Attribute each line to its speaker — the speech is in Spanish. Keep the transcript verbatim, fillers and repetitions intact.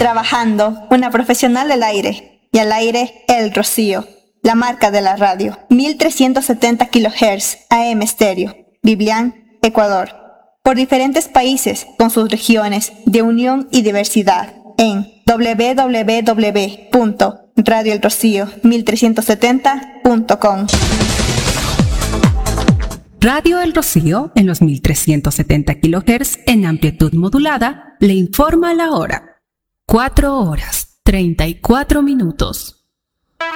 Speaker 1: Trabajando, una profesional del aire. Y al aire, El Rocío, la marca de la radio. mil trescientos setenta kilohertz A M estéreo. Biblián, Ecuador. Por diferentes países, con sus regiones de unión y diversidad. En doble u doble u doble u punto radio el rocío mil trescientos setenta punto com.
Speaker 2: Radio El Rocío, en los mil trescientos setenta kilohertz en amplitud modulada, le informa la hora. cuatro horas, treinta y cuatro minutos.